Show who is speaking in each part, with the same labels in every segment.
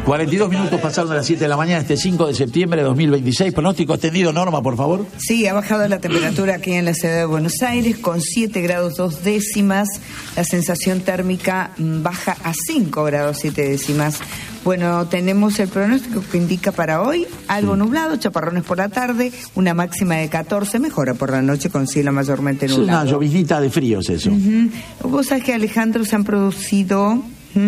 Speaker 1: 42 minutos pasaron de las 7 de la mañana, este 5 de septiembre de 2026. Pronóstico extendido, Norma, por favor.
Speaker 2: Sí, ha bajado la temperatura aquí en la ciudad de Buenos Aires con 7 grados 2 décimas. La sensación térmica baja a 5 grados 7 décimas. Bueno, tenemos el pronóstico que indica para hoy algo nublado, chaparrones por la tarde, una máxima de 14, mejora por la noche con cielo mayormente nublado.
Speaker 1: Es una lloviznita de frío, es eso.
Speaker 2: Vos sabés que, Alejandro, se han producido...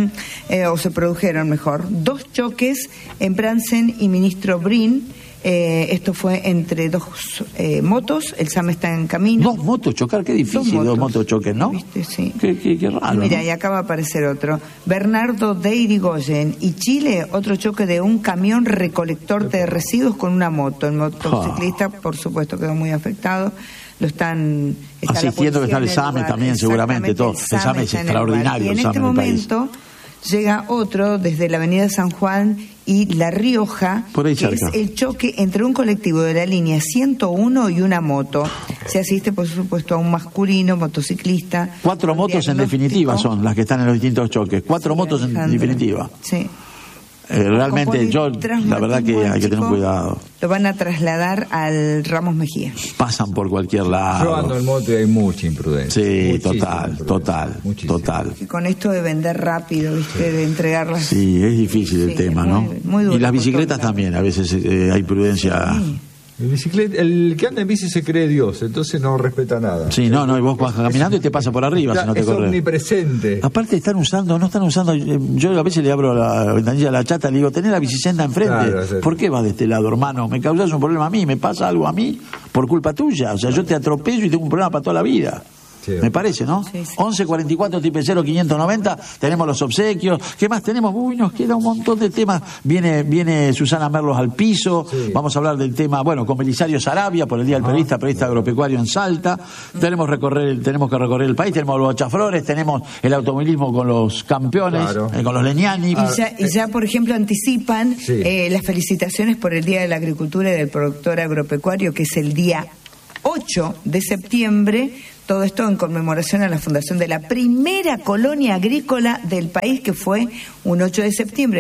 Speaker 2: o se produjeron mejor, 2 choques en Bransen y Ministro Brin. Esto fue entre 2 motos. El SAM está en camino.
Speaker 1: 2 motos chocar, qué difícil, 2 motos choquen, ¿no?
Speaker 2: ¿Viste? Sí.
Speaker 1: Qué raro.
Speaker 2: Mira,
Speaker 1: ¿no?
Speaker 2: y acá va a aparecer otro. Bernardo de Irigoyen y Chile, otro choque de un camión recolector de residuos con una moto. El motociclista, por supuesto, quedó muy afectado. Lo están
Speaker 1: asistiendo, que está el SAME también, seguramente todo. El SAME es extraordinario.
Speaker 2: Y en este momento llega otro desde la avenida San Juan y La Rioja,
Speaker 1: por ahí
Speaker 2: que
Speaker 1: cerca.
Speaker 2: Es el choque entre un colectivo de la línea 101 y una moto. Se asiste, por supuesto, a un masculino motociclista.
Speaker 1: 4 motos en definitiva son las que están en los distintos choques. 4 motos en definitiva.
Speaker 2: Sí.
Speaker 1: Realmente yo, la verdad que hay que tener cuidado.
Speaker 2: Lo van a trasladar al Ramos Mejía.
Speaker 1: Pasan por cualquier lado.
Speaker 3: Yo ando en moto y hay mucha imprudencia.
Speaker 1: Sí, total.
Speaker 2: Y con esto de vender rápido, ¿viste? De entregarlas.
Speaker 1: Sí, es difícil el tema, ¿no?
Speaker 2: Muy duro,
Speaker 1: y las bicicletas también, a veces hay prudencia.
Speaker 2: Sí.
Speaker 3: El que anda en bici se cree Dios, entonces no respeta nada.
Speaker 1: Sí, no, y vos vas caminando y te pasa por arriba si no te corres.
Speaker 3: Es omnipresente.
Speaker 1: Aparte no están usando, yo a veces le abro la ventanilla a la chata y le digo, tenés la bicicenda enfrente,
Speaker 3: Claro, sí.
Speaker 1: ¿Por qué vas de este lado, hermano? Me causas un problema a mí, me pasa algo a mí por culpa tuya, o sea, yo te atropello y tengo un problema para toda la vida.
Speaker 3: Sí.
Speaker 1: Me parece, ¿no?
Speaker 2: Sí.
Speaker 1: 11 44 tipe 0 590, tenemos los obsequios. ¿Qué más tenemos? Uy, nos queda un montón de temas. Viene Susana Merlos al piso.
Speaker 3: Sí.
Speaker 1: Vamos a hablar del tema, con Belisario Sarabia por el Día del Periodista agropecuario en Salta. Tenemos que recorrer el país. Tenemos los Chaflores, tenemos el automovilismo con los campeones,
Speaker 3: Claro.
Speaker 1: Con los Leñani.
Speaker 2: Y ya, por ejemplo, anticipan
Speaker 3: Sí.
Speaker 2: las felicitaciones por el Día de la Agricultura y del Productor Agropecuario, que es el día 8 de septiembre. Todo esto en conmemoración a la fundación de la primera colonia agrícola del país, que fue un 8 de septiembre de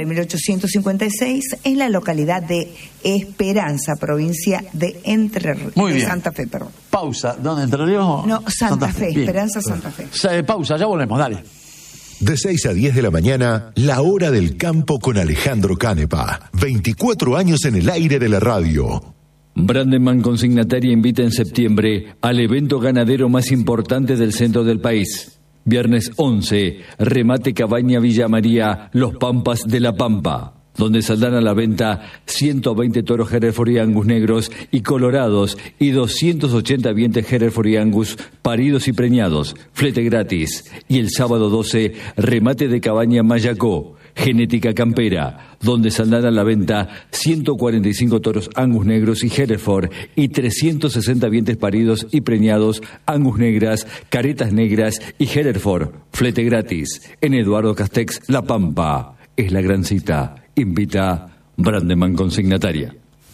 Speaker 2: 1856 en la localidad de Esperanza, provincia de
Speaker 1: Muy bien.
Speaker 2: Santa Fe, perdón.
Speaker 1: Pausa. ¿Dónde? ¿Entre Ríos?
Speaker 2: No, Santa Fe.
Speaker 1: Bien.
Speaker 2: Esperanza, Santa Fe.
Speaker 1: Pausa, ya volvemos, dale.
Speaker 4: De 6 a 10 de la mañana, La Hora del Campo con Alejandro Canepa. 24 años en el aire de la radio.
Speaker 5: Brandeman Consignataria invita en septiembre al evento ganadero más importante del centro del país. Viernes 11, remate Cabaña Villa María, Los Pampas de la Pampa, donde saldrán a la venta 120 toros Hereford y Angus negros y colorados y 280 dientes Hereford y Angus paridos y preñados, flete gratis. Y el sábado 12, remate de Cabaña Mayacó, Genética Campera, donde saldrán a la venta 145 toros Angus negros y Hereford y 360 dientes paridos y preñados, Angus negras, caretas negras y Hereford, flete gratis. En Eduardo Castex, La Pampa. Es la gran cita. Invita Brandeman Consignataria.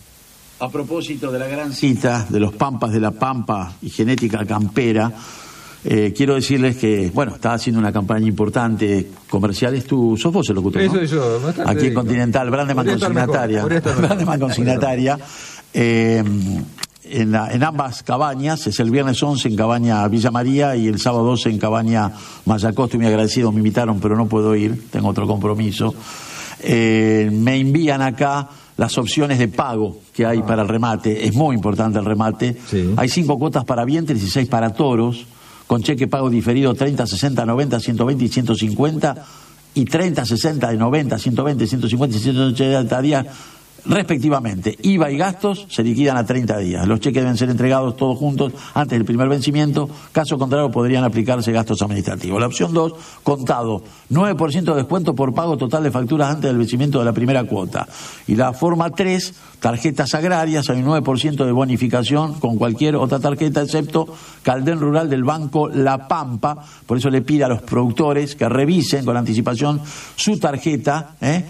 Speaker 1: A propósito de la gran cita de los Pampas de la Pampa y Genética Campera, quiero decirles que, está haciendo una campaña importante comercial. ¿Sos vos el locutor?
Speaker 3: Eso
Speaker 1: ¿no?
Speaker 3: es yo, bastante
Speaker 1: aquí en
Speaker 3: bien.
Speaker 1: Continental, Brandeman Consignataria. Brandeman Consignataria. En ambas cabañas, es el viernes 11 en Cabaña Villa María y el sábado 12 en Cabaña Mayacó. Estoy muy agradecido, me invitaron, pero no puedo ir, tengo otro compromiso. Me envían acá las opciones de pago que hay para el remate. Es muy importante el remate.
Speaker 3: Sí.
Speaker 1: Hay 5 cuotas para vientres y 6 para toros, con cheque pago diferido 30, 60, 90, 120 y 150, y 30, 60, 90, 120, 150 y 180 días respectivamente. IVA y gastos se liquidan a 30 días. Los cheques deben ser entregados todos juntos antes del primer vencimiento. Caso contrario, podrían aplicarse gastos administrativos. La opción 2, contado, 9% de descuento por pago total de facturas antes del vencimiento de la primera cuota. Y la forma 3, tarjetas agrarias, hay un 9% de bonificación con cualquier otra tarjeta, excepto Caldén Rural del Banco La Pampa. Por eso le pide a los productores que revisen con anticipación su tarjeta,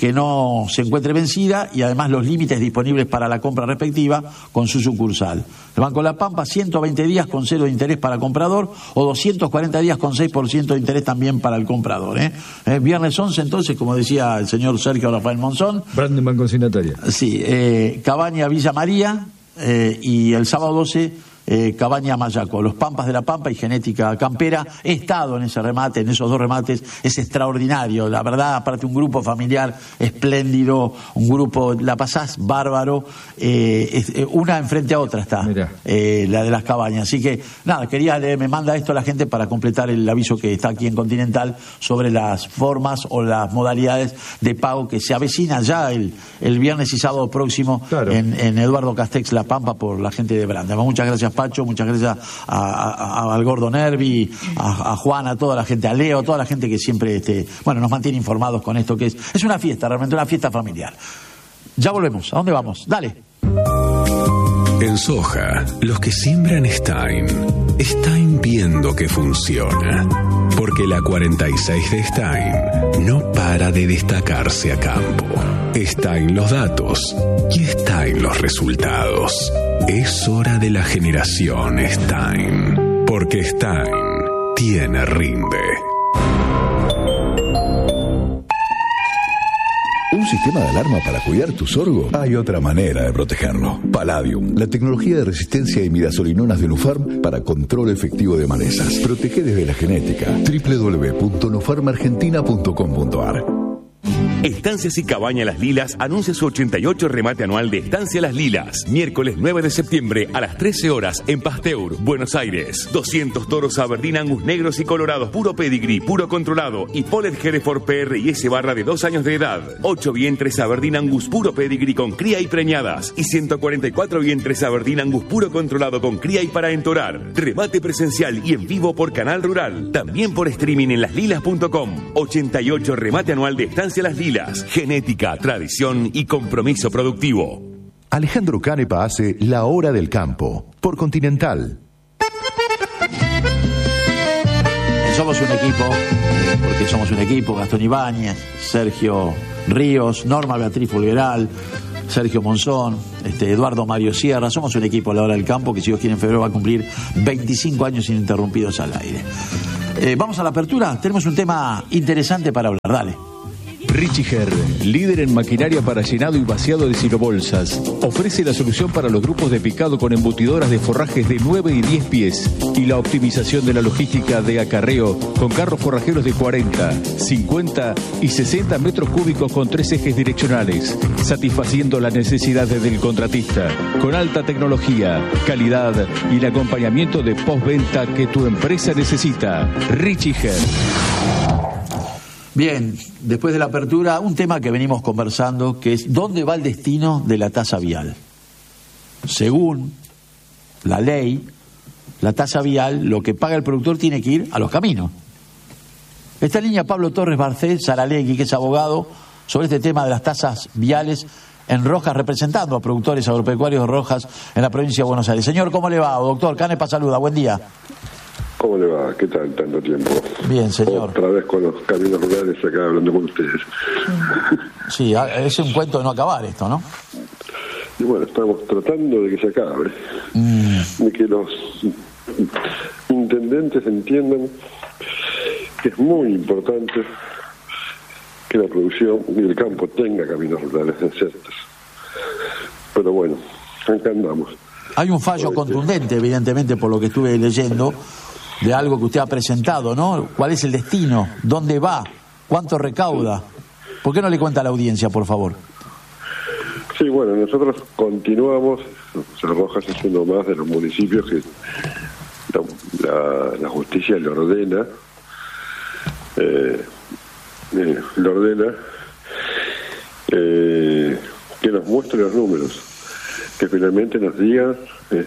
Speaker 1: que no se encuentre vencida y además los límites disponibles para la compra respectiva con su sucursal. El Banco La Pampa, 120 días con 0 de interés para comprador o 240 días con 6% de interés también para el comprador. Viernes 11, entonces, como decía el señor Sergio Rafael Monzón.
Speaker 3: Brandenburg consignataria.
Speaker 1: Sí, Cabaña Villa María y el sábado 12... Cabaña Mayaco, Los Pampas de la Pampa y Genética Campera. He estado en ese remate, en esos dos remates, es extraordinario, la verdad, aparte un grupo familiar espléndido, un grupo, la pasás bárbaro, una enfrente a otra está, la de las cabañas, así que nada, me manda esto la gente para completar el aviso que está aquí en Continental sobre las formas o las modalidades de pago que se avecina ya el viernes y sábado próximo, claro, en Eduardo Castex La Pampa por la gente de Brandenburg. Muchas gracias, Pacho, muchas gracias al Gordo Nervi, a Juan, a toda la gente, a Leo, a toda la gente que siempre nos mantiene informados con esto, que es una fiesta, realmente una fiesta familiar. Ya volvemos. ¿A dónde vamos? Dale.
Speaker 6: En soja, los que siembran Stein viendo que funciona. Porque la 46 de Stein no para de destacarse a campo. Stein los datos y Stein los resultados. Es hora de la generación Stein. Porque Stein tiene rinde.
Speaker 7: ¿Un sistema de alarma para cuidar tu sorgo? Hay otra manera de protegerlo. Palladium, la tecnología de resistencia a imidazolinonas de Nufarm para control efectivo de malezas. Protege desde la genética. www.nufarmargentina.com.ar.
Speaker 8: Estancias y Cabaña Las Lilas anuncia su 88 remate anual de Estancia Las Lilas. Miércoles 9 de septiembre a las 13 horas en Pasteur, Buenos Aires. 200 toros Aberdeen Angus negros y colorados, puro pedigree, puro controlado y Polled Hereford PR y S barra de 2 años de edad. 8 vientres Aberdeen Angus puro pedigree con cría y preñadas. Y 144 vientres Aberdeen Angus puro controlado con cría y para entorar. Remate presencial y en vivo por Canal Rural. También por streaming en laslilas.com. 88 remate anual de Estancia Las Lilas. Genética, tradición y compromiso productivo.
Speaker 4: Alejandro Canepa hace La Hora del Campo por Continental.
Speaker 1: Somos un equipo, porque somos un equipo, Gastón Ibáñez, Sergio Ríos, Norma Beatriz Fulgeral, Sergio Monzón, Eduardo Mario Sierra. Somos un equipo a La Hora del Campo que, si Dios quiere, en febrero va a cumplir 25 años ininterrumpidos al aire. Vamos a la apertura, tenemos un tema interesante para hablar, dale.
Speaker 5: Richiger, líder en maquinaria para llenado y vaciado de silobolsas, ofrece la solución para los grupos de picado con embutidoras de forrajes de 9 y 10 pies y la optimización de la logística de acarreo con carros forrajeros de 40, 50 y 60 metros cúbicos con 3 ejes direccionales, satisfaciendo las necesidades del contratista, con alta tecnología, calidad y el acompañamiento de postventa que tu empresa necesita. Richiger.
Speaker 1: Bien, después de la apertura, un tema que venimos conversando, que es ¿dónde va el destino de la tasa vial? Según la ley, la tasa vial, lo que paga el productor tiene que ir a los caminos. Está en línea Pablo Torres Barcel Saralegui, que es abogado, sobre este tema de las tasas viales en Rojas, representando a productores agropecuarios de Rojas en la provincia de Buenos Aires. Señor, ¿cómo le va? Doctor Canepa saluda, buen día.
Speaker 9: ¿Cómo le va? ¿Qué tal tanto tiempo?
Speaker 1: Bien, señor.
Speaker 9: Otra vez con los caminos rurales acá hablando con ustedes.
Speaker 1: Sí, es un cuento de no acabar esto, ¿no?
Speaker 9: Y bueno, estamos tratando de que se acabe. De que los intendentes entiendan que es muy importante que la producción y el campo tenga caminos rurales ciertos. Pero bueno, acá andamos.
Speaker 1: Hay un fallo contundente, evidentemente, por lo que estuve leyendo, de algo que usted ha presentado, ¿no? ¿Cuál es el destino? ¿Dónde va? ¿Cuánto recauda? ¿Por qué no le cuenta a la audiencia, por favor?
Speaker 9: Sí, bueno, nosotros continuamos. Rojas es uno más de los municipios que la justicia le ordena que nos muestre los números, que finalmente nos digan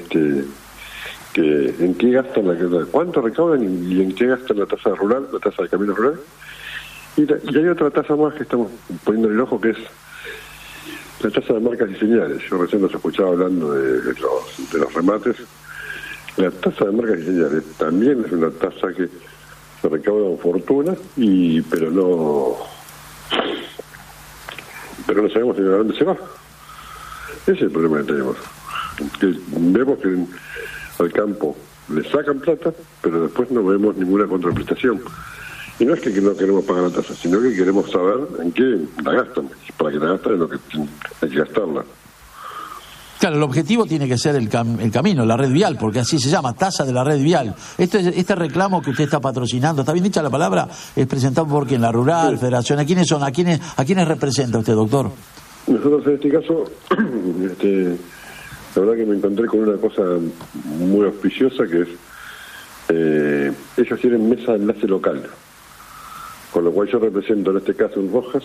Speaker 9: que en qué gastan cuánto recaudan y en qué gastan la tasa rural, la tasa de caminos rurales. Y hay otra tasa más que estamos poniendo en el ojo, que es la tasa de marcas y señales. Yo recién los escuchaba hablando de los remates. La tasa de marcas y señales también es una tasa que se recauda en fortuna, pero pero no sabemos ni a dónde se va. Ese es el problema que tenemos. Que vemos que al campo le sacan plata, pero después no vemos ninguna contraprestación. Y no es que no queremos pagar la tasa, sino que queremos saber en qué la gastan. Para que la gastan es lo que hay que gastarla.
Speaker 1: Claro, el objetivo tiene que ser el camino, la red vial, porque así se llama, tasa de la red vial. Este reclamo que usted está patrocinando, ¿está bien dicha la palabra? ¿Es presentado por quién? ¿La Rural, sí. Federación? ¿A quiénes son? ¿A quiénes representa usted, doctor?
Speaker 9: Nosotros en este caso, la verdad que me encontré con una cosa muy auspiciosa, que es, ellos tienen mesa de enlace local, con lo cual yo represento en este caso en Rojas,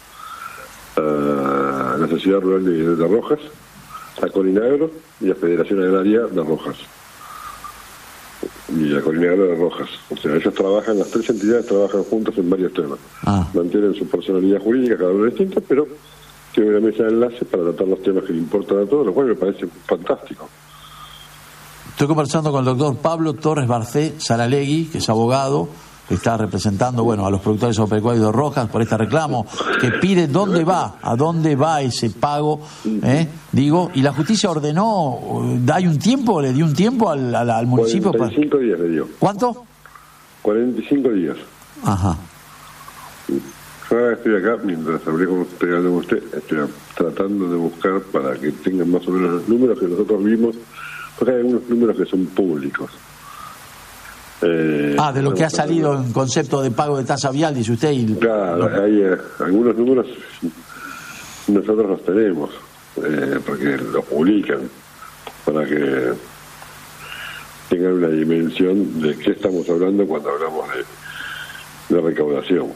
Speaker 9: a la Sociedad Rural de Rojas, a Corinagro y a Federación Agraria de Rojas. Y a Corinagro de Rojas. O sea, ellos trabajan, las tres entidades trabajan juntos en varios temas. Mantienen su personalidad jurídica, cada uno distinta, pero tienen una mesa de enlace para tratar los temas que le importan a todos, lo cual me parece fantástico.
Speaker 1: Estoy conversando con el doctor Pablo Torres Barcé Saralegui, que es abogado, que está representando, bueno, a los productores agropecuarios de Rojas por este reclamo, que pide a dónde va ese pago, digo, y la justicia ordenó, le dio un tiempo al municipio.
Speaker 9: 45 días le dio.
Speaker 1: ¿Cuánto?
Speaker 9: 45 días.
Speaker 1: Ajá.
Speaker 9: Yo estoy acá, mientras hablé con usted, estoy tratando de buscar para que tengan más o menos los números que nosotros vimos, porque hay algunos números que son públicos.
Speaker 1: De lo que ha salido en concepto de pago de tasa vial, dice usted.
Speaker 9: Claro, hay algunos números nosotros los tenemos, porque los publican, para que tengan una dimensión de qué estamos hablando cuando hablamos de recaudación.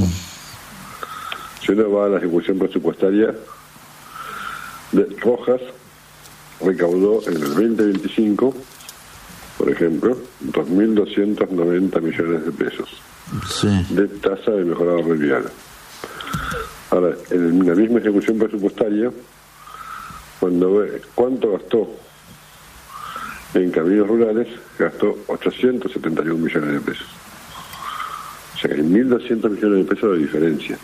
Speaker 9: Si uno va a la ejecución presupuestaria de Rojas, recaudó en el 2025, por ejemplo, 2.290 millones de pesos de tasa de mejorado red vial. Ahora, en la misma ejecución presupuestaria, cuando ve cuánto gastó en caminos rurales, gastó 871 millones de pesos. O sea que hay 1.200 millones de pesos de diferencia.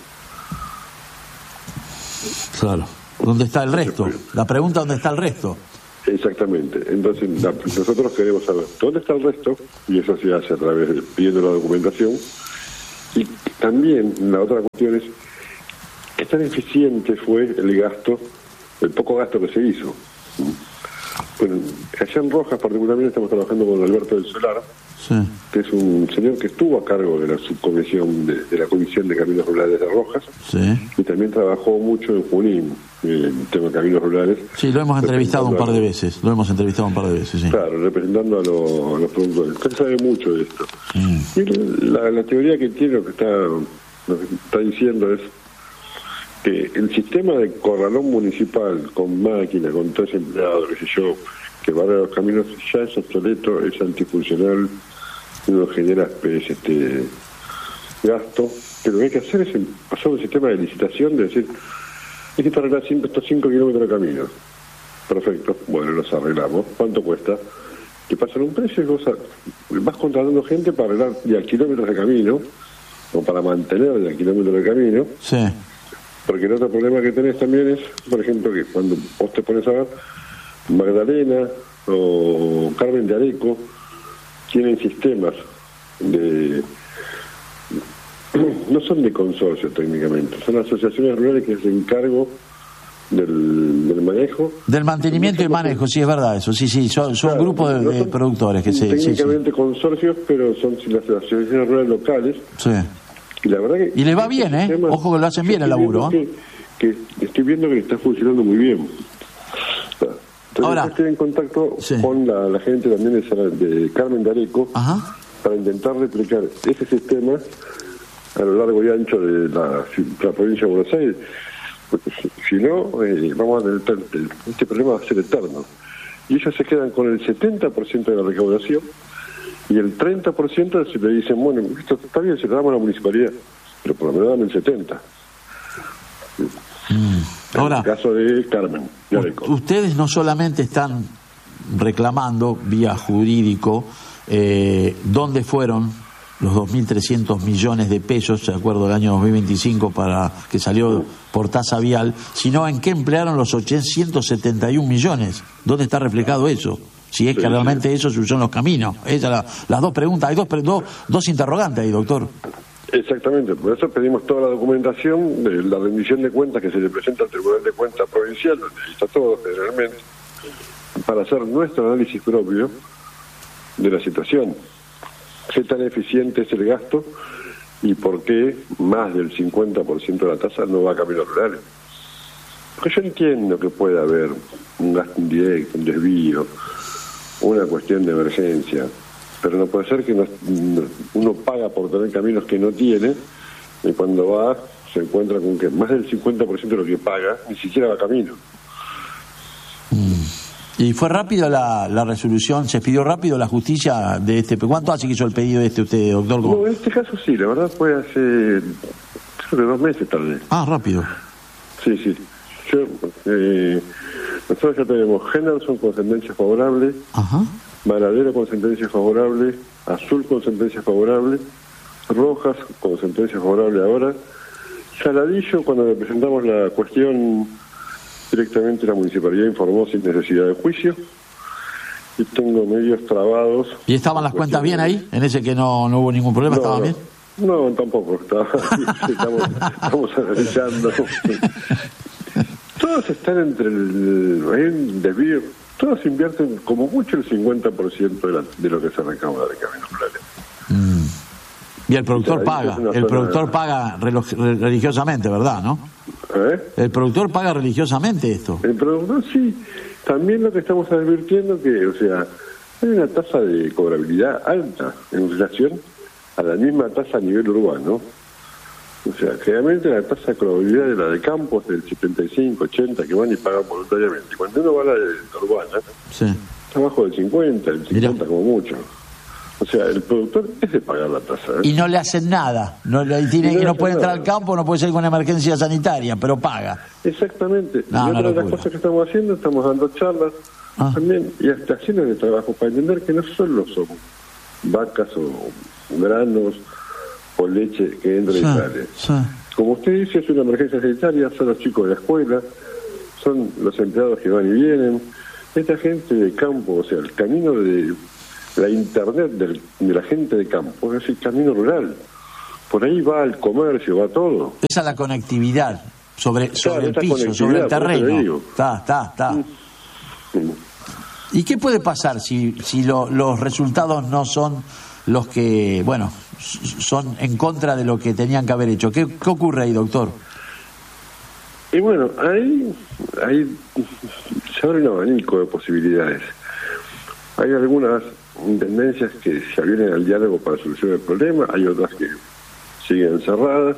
Speaker 1: Claro. ¿Dónde está el resto? La pregunta, ¿dónde está el resto?
Speaker 9: Exactamente. Entonces, nosotros queremos saber dónde está el resto, y eso se hace a través de pidiendo la documentación. Y también la otra cuestión es qué tan eficiente fue el gasto, el poco gasto que se hizo. Bueno, allá en Rojas particularmente estamos trabajando con Alberto del Solar, que es un señor que estuvo a cargo de la subcomisión de la Comisión de Caminos Rurales de Rojas, y también trabajó mucho en Junín, el tema de caminos rurales. Sí,
Speaker 1: lo hemos entrevistado un par de veces, sí.
Speaker 9: Claro, representando a los productores. Usted sabe mucho de esto. Y la teoría que tiene, lo que está diciendo es que el sistema de corralón municipal con máquina, con 3 empleados, qué sé yo, que barre los caminos, ya es obsoleto, es antifuncional, no genera gasto, que lo que hay que hacer es pasar un sistema de licitación, de decir, hay que arreglar estos 5 kilómetros de camino. Perfecto, bueno, los arreglamos. ¿Cuánto cuesta? Te pasan un precio y vas contratando gente para arreglar ya kilómetros de camino, o para mantener ya kilómetros de camino.
Speaker 1: Sí.
Speaker 9: Porque el otro problema que tenés también es, por ejemplo, que cuando vos te pones a ver, Magdalena o Carmen de Areco tienen sistemas no son de consorcio técnicamente, son asociaciones rurales que se encargan del manejo.
Speaker 1: Del mantenimiento y manejo, sí, es verdad eso, sí, son grupos de productores que
Speaker 9: técnicamente consorcios, pero son las asociaciones rurales locales.
Speaker 1: Sí.
Speaker 9: Y la verdad que...
Speaker 1: Y le va bien, ojo que lo hacen bien el laburo.
Speaker 9: Que estoy viendo que está funcionando muy bien. Entonces ahora estoy en contacto con la gente también de Carmen de Areco para intentar replicar ese sistema a lo largo y ancho de la provincia de Buenos Aires, porque si no vamos a tener este problema va a ser eterno, y ellos se quedan con el 70% de la recaudación y el 30% si le dicen, bueno, esto está bien, se lo damos a la municipalidad, pero por lo menos dan el 70%.
Speaker 1: Ahora,
Speaker 9: en el caso de Carmen de Areco,
Speaker 1: ustedes no solamente están reclamando vía jurídico dónde fueron los 2.300 millones de pesos, de acuerdo al año 2025, para que salió por tasa vial, sino en qué emplearon los 871 millones. ¿Dónde está reflejado eso? Si es que realmente eso se usó en los caminos. Las dos preguntas, hay dos interrogantes ahí, doctor.
Speaker 9: Exactamente, por eso pedimos toda la documentación de la rendición de cuentas que se le presenta al Tribunal de Cuentas Provincial, donde ahí está todo generalmente, para hacer nuestro análisis propio de la situación. ¿Qué tan eficiente es el gasto y por qué más del 50% de la tasa no va a caminos rurales? Porque yo entiendo que puede haber un gasto indirecto, un desvío, una cuestión de emergencia, pero no puede ser que uno paga por tener caminos que no tiene y cuando va se encuentra con que más del 50% de lo que paga ni siquiera va camino.
Speaker 1: ¿Y fue rápido la resolución? ¿Se pidió rápido la justicia de este? ¿Cuánto hace que hizo el pedido usted, doctor?
Speaker 9: No, en este caso sí, la verdad fue hace creo que 2 meses tarde.
Speaker 1: Ah, rápido.
Speaker 9: Sí. Nosotros ya tenemos Henderson con sentencia favorable, Varadero con sentencia favorable, Azul con sentencia favorable, Rojas con sentencia favorable ahora, Saladillo, cuando le presentamos la cuestión directamente la municipalidad informó sin necesidad de juicio, y tengo medios trabados.
Speaker 1: ¿Y estaban las cuentas bien ahí? ¿En ese que no hubo ningún problema? ¿Estaban bien?
Speaker 9: No, tampoco. Estamos analizando. Todos están entre el desvío. Todos invierten como mucho el 50% de lo que se recauda de caminos rurales.
Speaker 1: Y el productor paga. El productor paga religiosamente, ¿verdad? ¿No? El productor paga religiosamente esto.
Speaker 9: El productor sí. También lo que estamos advirtiendo que, o sea, hay una tasa de cobrabilidad alta en relación a la misma tasa a nivel urbano. O sea, generalmente la tasa de cobrabilidad de la de campo es del 75, 80, que van y pagan voluntariamente. Cuando uno va a la de urbana, está abajo del 50, el 50 como mucho. O sea, el productor es de pagar la tasa.
Speaker 1: Y no le hacen nada. No puede entrar al campo, no puede salir con una emergencia sanitaria, pero paga.
Speaker 9: Exactamente. Y otra de las cosas que estamos haciendo, estamos dando charlas también y hasta acciones de trabajo para entender que no solo son vacas o granos o leche que entra y sale. Como usted dice, es una emergencia sanitaria, son los chicos de la escuela, son los empleados que van y vienen, esta gente de campo, o sea, el camino de la internet de la gente de campo, es el camino rural. Por ahí va el comercio, va todo.
Speaker 1: Esa es la conectividad sobre el piso, sobre el terreno. Está. ¿Y qué puede pasar si los resultados no son los que, bueno, son en contra de lo que tenían que haber hecho? ¿Qué ocurre ahí, doctor?
Speaker 9: Y bueno, ahí se abre un abanico de posibilidades. Hay algunas tendencias que se avienen al diálogo para solucionar el problema, hay otras que siguen cerradas,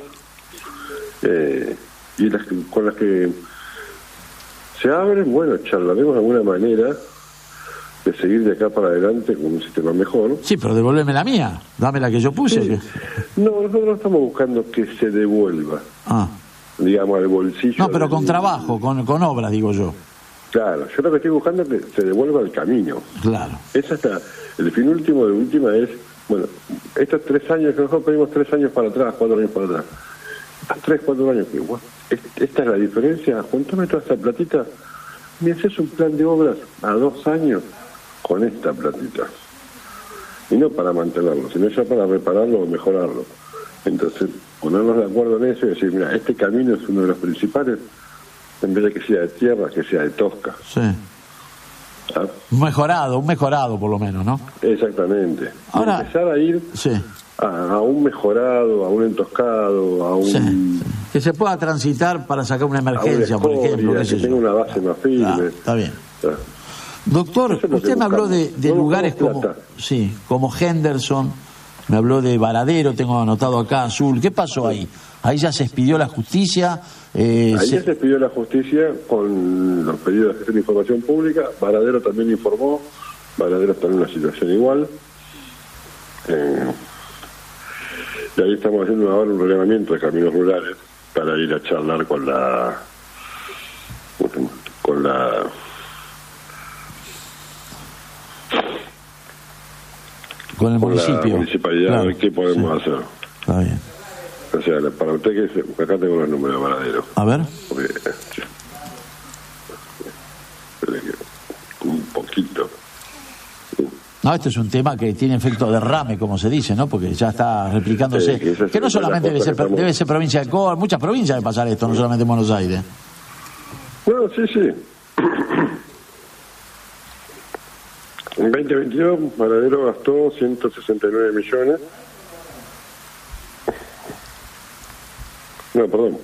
Speaker 9: y con las que se abren, bueno, charlaremos de alguna manera de seguir de acá para adelante con un sistema mejor.
Speaker 1: Sí, pero devuélveme la mía, dame la que yo puse.
Speaker 9: Sí. No, nosotros no estamos buscando que se devuelva, digamos, al bolsillo.
Speaker 1: No, pero con trabajo, con obras, digo yo.
Speaker 9: Claro, yo lo que estoy buscando es que se devuelva el camino.
Speaker 1: Claro.
Speaker 9: Esa está, el fin último de última es, bueno, estos 3 años, que nosotros pedimos 3 años para atrás, 4 años para atrás. 3, 4 años que, bueno, esta es la diferencia, juntame toda esta platita, me haces un plan de obras a 2 años con esta platita. Y no para mantenerlo, sino ya para repararlo o mejorarlo. Entonces, ponernos de acuerdo en eso y decir, mira, este camino es uno de los principales, en vez de que sea de tierra, que sea de tosca.
Speaker 1: Sí. Un mejorado por lo menos, ¿no?
Speaker 9: Exactamente.
Speaker 1: Ahora,
Speaker 9: empezar a ir a un mejorado, a un entoscado, a un...
Speaker 1: Que se pueda transitar para sacar una emergencia, por ejemplo.
Speaker 9: Que tenga una base más firme.
Speaker 1: Está bien. Doctor, usted me habló de lugares como Henderson, me habló de Varadero, tengo anotado acá, Azul. ¿Qué pasó ahí? Ahí ya se expidió la justicia.
Speaker 9: Ahí ya se expidió la justicia con los pedidos de gestión de información pública. Varadero también informó. Varadero está en una situación igual. Y ahí estamos haciendo ahora un relevamiento de caminos rurales para ir a charlar con la
Speaker 1: con el municipio.
Speaker 9: La municipalidad,
Speaker 1: Claro,
Speaker 9: a ver qué podemos hacer.
Speaker 1: Está bien.
Speaker 9: O sea, para usted que acá tengo los números de Varadero.
Speaker 1: A ver.
Speaker 9: Porque, un poquito.
Speaker 1: No, este es un tema que tiene efecto derrame, como se dice, ¿no? Porque ya está replicándose. Que no solamente debe ser provincia de Córdoba, muchas provincias debe pasar esto, no solamente en Buenos Aires.
Speaker 9: No, sí. En 2022, Varadero gastó 169 millones. No, perdón.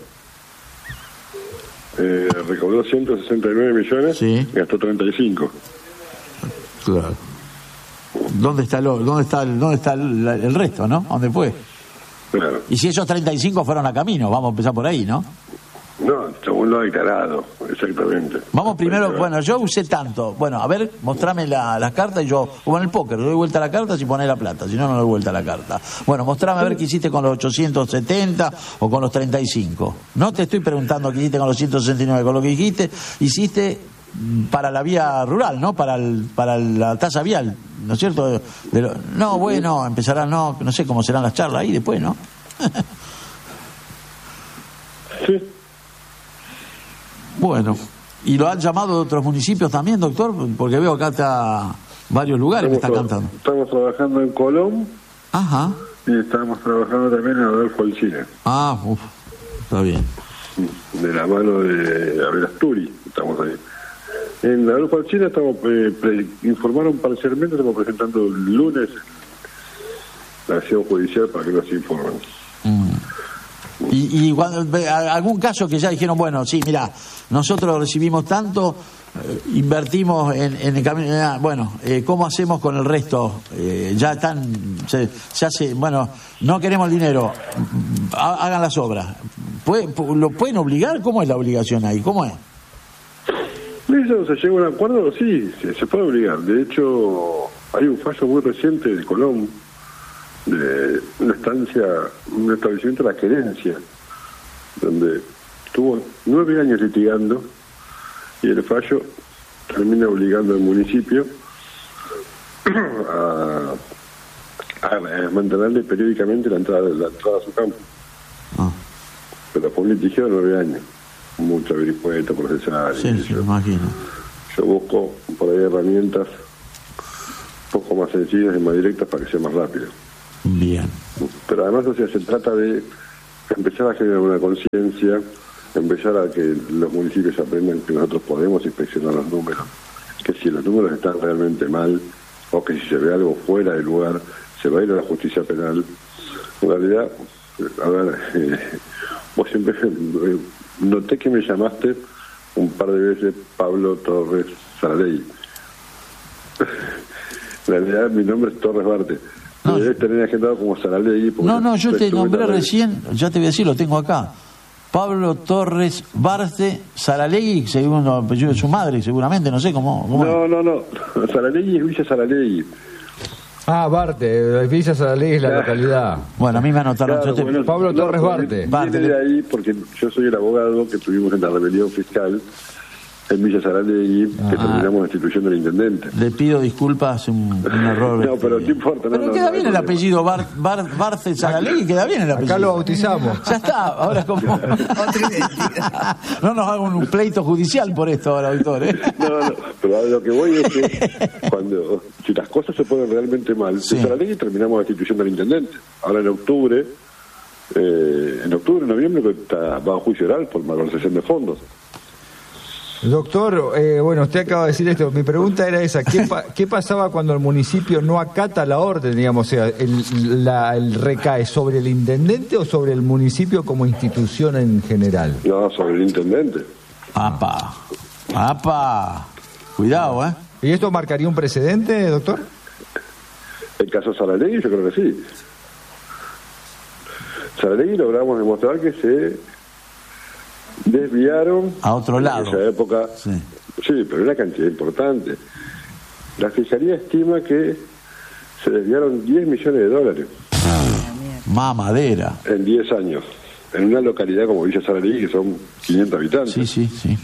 Speaker 9: Recaudó 169 millones,
Speaker 1: Sí.
Speaker 9: Gastó 35.
Speaker 1: Claro. ¿Dónde está el resto, no? ¿Dónde fue?
Speaker 9: Claro.
Speaker 1: Y si esos 35 fueron a camino, vamos a empezar por ahí, ¿no?
Speaker 9: No, según lo declarado, exactamente.
Speaker 1: Vamos primero, bueno, yo usé tanto. Bueno, a ver, mostrame las cartas y yo, como en el póker, doy vuelta a la carta si pones la plata, si no, no doy vuelta a la carta. Bueno, mostrame a ver qué hiciste con los 870 o con los 35. No te estoy preguntando qué hiciste con los 169, con lo que dijiste, hiciste para la vía rural, ¿no? Para la tasa vial, ¿no es cierto? No, bueno, empezarán, no sé cómo serán las charlas ahí después, ¿no?
Speaker 9: Sí.
Speaker 1: Bueno, ¿y lo han llamado de otros municipios también, doctor? Porque veo acá está varios lugares que están cantando.
Speaker 9: Estamos trabajando en Colón.
Speaker 1: Ajá.
Speaker 9: Y estamos trabajando también en Adolfo Alsina.
Speaker 1: Está bien.
Speaker 9: De la mano de Abel Asturi, estamos ahí. En Adolfo Alsina estamos, informaron parcialmente, estamos presentando el lunes la acción judicial para que nos informen.
Speaker 1: Y cuando, algún caso que ya dijeron, bueno, sí, mira, nosotros recibimos tanto, invertimos en el camino, bueno, ¿cómo hacemos con el resto? Ya están, se hace, bueno, no queremos el dinero, hagan las obras. ¿Lo pueden obligar? ¿Cómo es la obligación ahí? ¿Cómo es?
Speaker 9: ¿Eso se llega a un acuerdo? Sí, se puede obligar. De hecho, hay un fallo muy reciente de Colón, de una estancia, un establecimiento de La Querencia, donde estuvo 9 años litigando y el fallo termina obligando al municipio a mantenerle periódicamente la entrada a su campo. Pero fue un litigio de 9 años, mucho vericueto, procesal.
Speaker 1: Sí, me imagino.
Speaker 9: Yo busco por ahí herramientas un poco más sencillas y más directas para que sea más rápido.
Speaker 1: Bien.
Speaker 9: Pero además, o sea, se trata de empezar a generar una conciencia, empezar a que los municipios aprendan que nosotros podemos inspeccionar los números, que si los números están realmente mal, o que si se ve algo fuera de lugar, se va a ir a la justicia penal. En realidad, a ver, vos siempre noté que me llamaste un par de veces Pablo Torres Saralegui. En realidad mi nombre es Torres Barte.
Speaker 1: No,
Speaker 9: debes tener agendado como Saralegui.
Speaker 1: No, yo te nombré recién, ya te voy a decir, lo tengo acá. Pablo Torres Barte Saralegui, según el apellido de su madre, seguramente, no sé cómo.
Speaker 9: No. Saralegui es Villa Saralegui.
Speaker 3: Barte, Villa Saralegui es la localidad.
Speaker 1: Bueno, a mí me anotaron.
Speaker 9: Claro,
Speaker 3: Pablo Torres Barte.
Speaker 9: Viene de ahí porque yo soy el abogado que tuvimos en la rebelión fiscal en Villa Saralegui, que terminamos la institución del intendente.
Speaker 1: Le pido disculpas, un error.
Speaker 9: No, pero no importa.
Speaker 1: Pero queda bien el apellido Barte Saralegui, queda bien el apellido.
Speaker 3: Acá lo bautizamos.
Speaker 1: Ya está, ahora como. No nos hagan un pleito judicial por esto ahora, doctor.
Speaker 9: No, pero a lo que voy es que si las cosas se ponen realmente mal,
Speaker 1: Sí.
Speaker 9: en Saralegui terminamos la institución del intendente. Ahora en octubre, noviembre, va a juicio oral por malversación de fondos.
Speaker 3: Doctor, bueno, usted acaba de decir esto. Mi pregunta era esa: ¿qué pasaba cuando el municipio no acata la orden, digamos? O sea, el recae sobre el intendente o sobre el municipio como institución en general.
Speaker 9: No, sobre el intendente.
Speaker 1: ¡Apa! Cuidado, ¿eh?
Speaker 3: ¿Y esto marcaría un precedente, doctor?
Speaker 9: El caso Saralegui, yo creo que sí. Saralegui logramos demostrar que se desviaron
Speaker 1: a otro lado.
Speaker 9: En esa época, sí, pero una cantidad importante. La Fiscalía estima que se desviaron 10 millones de dólares.
Speaker 1: Mamadera.
Speaker 9: En 10 años. En una localidad como Villa Saralegui, que son 500 habitantes.
Speaker 1: Sí.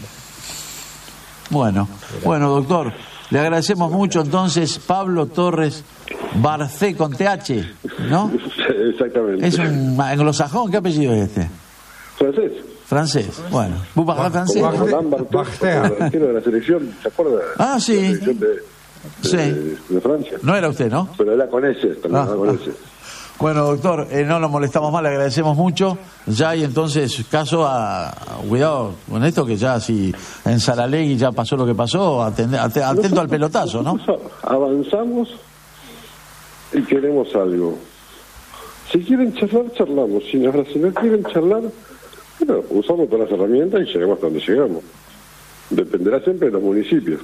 Speaker 1: Bueno, doctor, le agradecemos mucho entonces, Pablo Torres Barcé con TH, ¿no?
Speaker 9: Exactamente.
Speaker 1: Es un anglosajón. ¿Qué apellido es este? Francés. Bueno, ¿vos parlás francés?
Speaker 9: Argentino de la selección, ¿se acuerda?
Speaker 1: Ah, sí.
Speaker 9: La selección de Francia.
Speaker 1: No era usted, ¿no?
Speaker 9: Pero era con ese, también era con ese.
Speaker 1: Bueno, doctor, no lo molestamos más, le agradecemos mucho. Ya hay entonces caso cuidado con esto, que ya si en Saralegui ya pasó lo que pasó, atento al pelotazo, ¿no?
Speaker 9: Avanzamos y queremos algo. Si quieren charlar, charlamos. Si no quieren charlar, bueno, usamos todas las herramientas y llegamos hasta donde llegamos. Dependerá siempre de los municipios.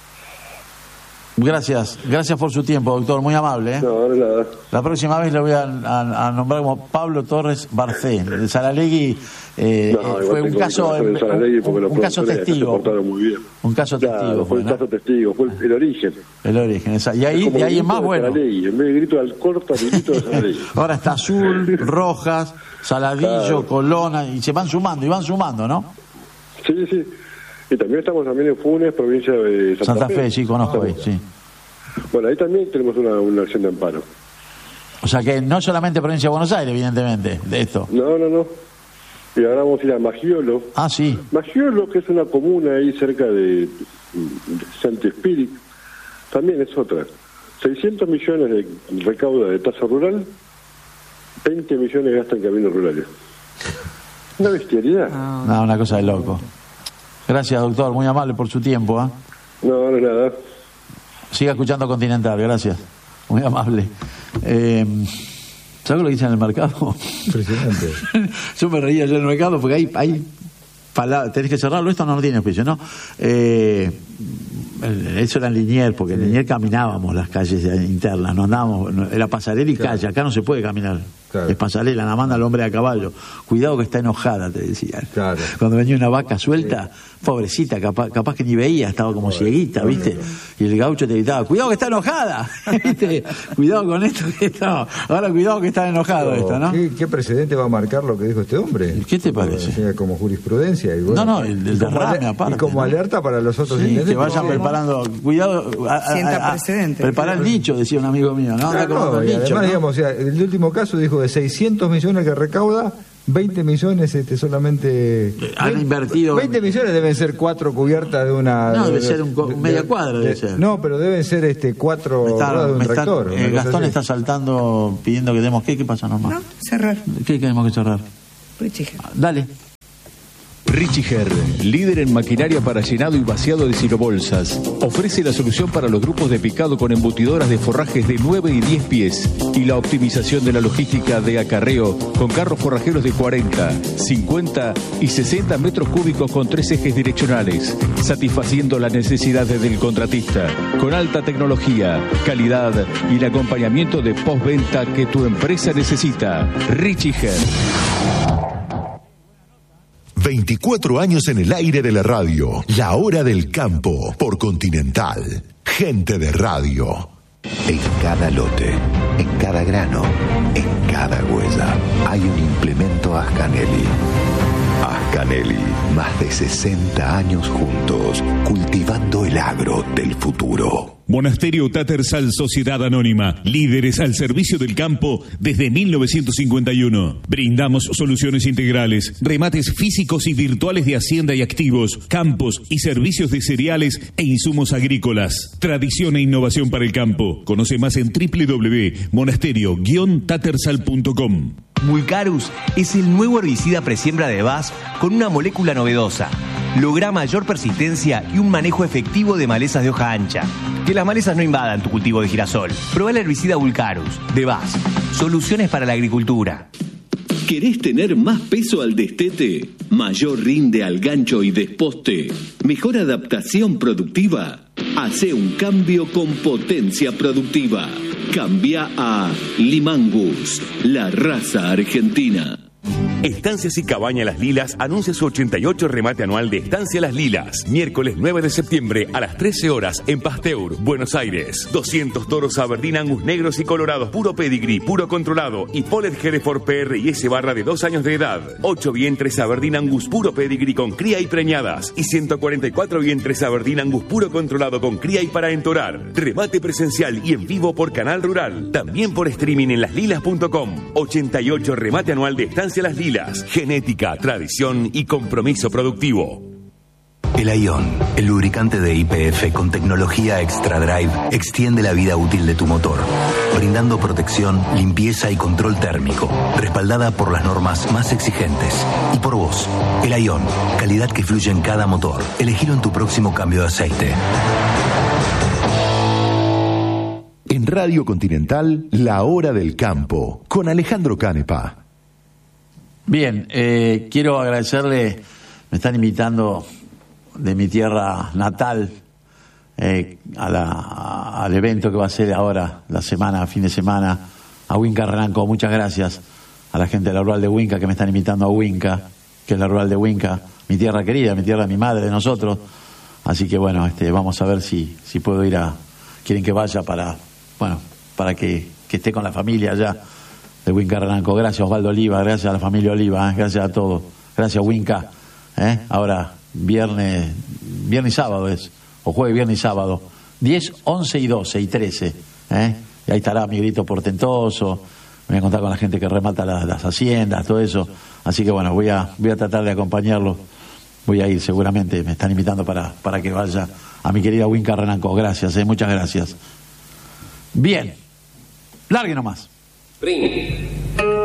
Speaker 1: Gracias por su tiempo, doctor, muy amable.
Speaker 9: No, nada.
Speaker 1: La próxima vez le voy a nombrar como Pablo Torres Barcé. El Saralegui fue un caso testigo. Un caso testigo.
Speaker 9: Fue un caso testigo, fue el origen.
Speaker 1: El origen, y ahí es más bueno.
Speaker 9: Saralegui, en vez de grito de Alcorta, grito de Saralegui.
Speaker 1: Ahora está Azul, Rojas, Saladillo, Colona, y se van sumando, ¿no?
Speaker 9: Sí. Y también estamos en Funes, provincia de
Speaker 1: Santa Fe, sí, conozco ahí, sí.
Speaker 9: Bueno, ahí también tenemos una acción de amparo.
Speaker 1: O sea que no solamente provincia de Buenos Aires, evidentemente, de esto.
Speaker 9: No. Y ahora vamos a ir a Maggiolo.
Speaker 1: Ah, sí.
Speaker 9: Maggiolo, que es una comuna ahí cerca de Santo Espíritu, también es otra. 600 millones de recauda de tasa rural, 20 millones gasta en caminos rurales. Una bestialidad.
Speaker 1: No, una cosa de loco. Gracias, doctor, muy amable por su tiempo.
Speaker 9: No, nada.
Speaker 1: Siga escuchando Continental, gracias. Muy amable. ¿Sabes lo que dicen en el mercado?
Speaker 3: Impresionante.
Speaker 1: Yo me reía ayer en el mercado porque hay palabras. ¿Tenés que cerrarlo? Esto no tiene juicio, ¿no? Eso era en Liniers, porque en Liniers caminábamos las calles internas, no andábamos, era pasarela y calle, acá no se puede caminar. Claro. Es pasarela, la manda el hombre a caballo. Cuidado que está enojada, te decían. Claro. Cuando venía una vaca suelta, pobrecita, capaz que ni veía, estaba como cieguita, ¿viste? Y el gaucho te gritaba, cuidado que está enojada, ¿viste? Cuidado con esto que está. Ahora cuidado que está enojado esto, ¿no?
Speaker 3: ¿Qué precedente va a marcar lo que dijo este hombre?
Speaker 1: ¿Qué te parece?
Speaker 3: Como jurisprudencia. Y bueno,
Speaker 1: no, el derrame aparte.
Speaker 3: Y como alerta para los otros intendentes.
Speaker 1: Que vayan preparando, cuidado, preparar el nicho, decía un amigo mío, ¿no?
Speaker 3: Y además, digamos, el último caso dijo de 600 millones que recauda, 20 millones solamente...
Speaker 1: Han invertido...
Speaker 3: 20 millones deben ser 4 cubiertas de una...
Speaker 1: No, debe ser media cuadra, debe ser.
Speaker 3: No, pero deben ser 4 ruedas de un tractor.
Speaker 1: Gastón está saltando, pidiendo que demos... ¿Qué pasa, nomás?
Speaker 2: No, cerrar.
Speaker 1: ¿Qué tenemos que cerrar? Dale.
Speaker 5: Richiger, líder en maquinaria para llenado y vaciado de silobolsas, ofrece la solución para los grupos de picado con embutidoras de forrajes de 9 y 10 pies y la optimización de la logística de acarreo con carros forrajeros de 40, 50 y 60 metros cúbicos con 3 ejes direccionales, satisfaciendo las necesidades del contratista, con alta tecnología, calidad y el acompañamiento de postventa que tu empresa necesita. Richiger.
Speaker 4: 24 años en el aire de la radio. La hora del campo por Continental. Gente de radio.
Speaker 7: En cada lote, en cada grano, en cada huella, hay un implemento Ascanelli. Ascanelli, más de 60 años juntos, cultivando el agro del futuro.
Speaker 10: Monasterio Tattersall Sociedad Anónima, líderes al servicio del campo desde 1951. Brindamos soluciones integrales, remates físicos y virtuales de hacienda y activos, campos y servicios de cereales e insumos agrícolas. Tradición e innovación para el campo. Conoce más en www.monasterio-tattersall.com.
Speaker 11: Vulcarus es el nuevo herbicida presiembra de BASF con una molécula novedosa. Logra mayor persistencia y un manejo efectivo de malezas de hoja ancha. Que las malezas no invadan tu cultivo de girasol. Probá el herbicida Vulcarus de BASF. Soluciones para la agricultura.
Speaker 12: ¿Querés tener más peso al destete? ¿Mayor rinde al gancho y desposte? ¿Mejor adaptación productiva? Hacé un cambio con potencia productiva. Cambia a Limangus, la raza argentina.
Speaker 8: Estancias y Cabaña Las Lilas anuncia su 88 remate anual de Estancia Las Lilas. Miércoles 9 de septiembre a las 13 horas en Pasteur, Buenos Aires. 200 toros Aberdeen Angus negros y colorados, puro pedigree, puro controlado y Polet Hereford PR y S barra de 2 años de edad. 8 vientres Aberdeen Angus puro pedigree con cría y preñadas. Y 144 vientres Aberdeen Angus puro controlado con cría y para entorar. Remate presencial y en vivo por Canal Rural. También por streaming en laslilas.com. 88 remate anual de Estancia Las Lilas. Genética, tradición y compromiso productivo.
Speaker 13: El Ion, el lubricante de YPF con tecnología Extra Drive, extiende la vida útil de tu motor, brindando protección, limpieza y control térmico, respaldada por las normas más exigentes. Y por vos, el Ion, calidad que fluye en cada motor. Elegilo en tu próximo cambio de aceite.
Speaker 4: En Radio Continental, La Hora del Campo, con Alejandro Canepa.
Speaker 1: Bien, quiero agradecerle, me están invitando de mi tierra natal al evento que va a ser ahora, la semana, fin de semana, a Huinca Renanco. Muchas gracias a la gente de la Rural de Huinca que me están invitando a Huinca, que es la Rural de Huinca, mi tierra querida, mi tierra de mi madre, de nosotros. Así que bueno, vamos a ver si puedo ir quieren que vaya para que esté con la familia allá de Huinca Renanco. Gracias Osvaldo Oliva, gracias a la familia Oliva, gracias a todos, gracias Huinca. Ahora viernes y sábado o jueves, viernes y sábado, 10, 11 y 12 y 13, y ahí estará mi grito portentoso, me voy a contar con la gente que remata las haciendas, todo eso, así que bueno, voy a tratar de acompañarlos, voy a ir seguramente, me están invitando para que vaya a mi querida Huinca Renanco. Gracias, muchas gracias. Bien, largue nomás.
Speaker 14: Ring.